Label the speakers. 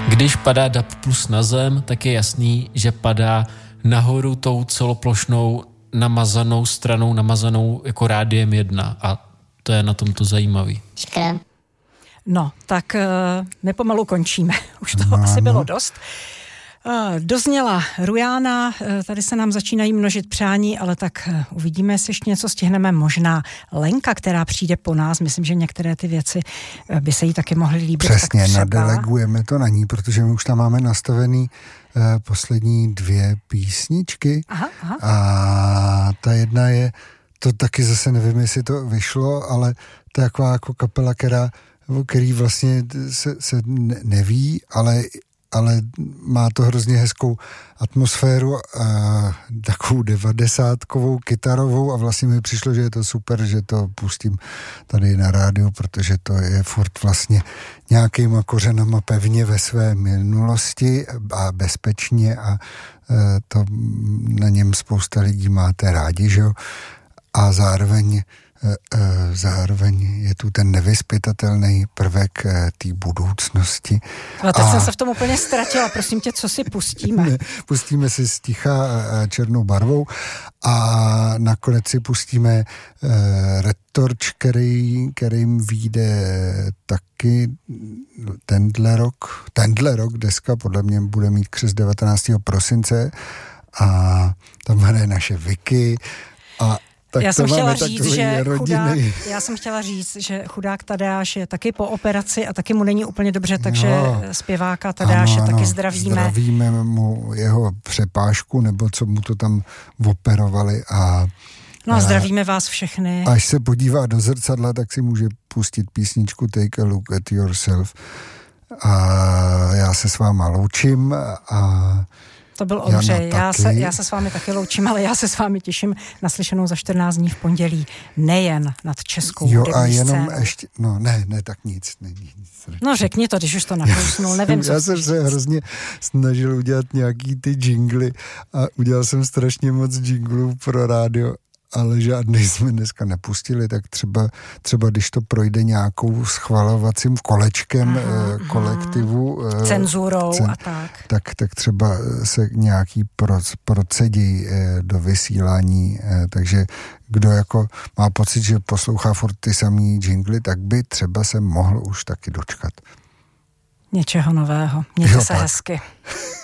Speaker 1: Když padá DAB plus na zem, tak je jasný, že padá nahoru tou celoplošnou namazanou stranou, namazanou jako rádiem 1 a to je na tomto zajímavý.
Speaker 2: Škrem.
Speaker 3: No, tak my pomalu končíme. Už toho asi bylo dost. Dozněla Rujána, tady se nám začínají množit přání, ale tak uvidíme, jestli ještě něco stihneme. Možná Lenka, která přijde po nás, myslím, že některé ty věci by se jí taky mohly líbit.
Speaker 4: Přesně, nadelegujeme to na ní, protože my už tam máme nastavený poslední 2 písničky.
Speaker 3: Aha.
Speaker 4: A ta jedna je, to taky zase nevím, jestli to vyšlo, ale to je taková jako kapela, který vlastně se neví, ale má to hrozně hezkou atmosféru, takovou 90kovou kytarovou a vlastně mi přišlo, že je to super, že to pustím tady na rádiu, protože to je furt vlastně nějakýma kořenama pevně ve své minulosti a bezpečně a to na něm spousta lidí máte rádi, že jo? A zároveň je tu ten nevyzpytatelný prvek té budoucnosti.
Speaker 3: No teď jsem se v tom úplně ztratila. Prosím tě, co si pustíme?
Speaker 4: Pustíme si sticha černou barvou a nakonec si pustíme Retorč, kterým vyjde taky tenhle rok deska, podle mě bude mít křest 19. prosince a tam hraje naše Vicky a
Speaker 3: Já jsem chtěla říct, že chudák Tadeáš je taky po operaci a taky mu není úplně dobře, takže zpěváka Tadeáše taky zdravíme.
Speaker 4: Zdravíme mu jeho přepážku, nebo co mu to tam operovali a
Speaker 3: zdravíme vás všechny.
Speaker 4: Až se podívá do zrcadla, tak si může pustit písničku Take a Look at Yourself. A já se s váma loučím a
Speaker 3: to byl Ondřej. Já se s vámi taky loučím, ale já se s vámi těším na slyšenou za 14 dní v pondělí. Nejen nad českou hudební
Speaker 4: a jenom
Speaker 3: scénou.
Speaker 4: ještě, tak nic.
Speaker 3: No řekni to, když už to nakousnul, nevím, co
Speaker 4: já jsem se hrozně snažil udělat nějaký ty jingly a udělal jsem strašně moc jinglů pro rádio, ale žádný jsme dneska nepustili, tak třeba když to projde nějakou schvalovacím kolečkem kolektivu.
Speaker 3: Cenzurou a tak.
Speaker 4: Tak třeba se nějaký procedí do vysílání, takže kdo jako má pocit, že poslouchá furt ty samý jingly, tak by třeba se mohl už taky dočkat.
Speaker 3: Něčeho nového. Mějte se hezky.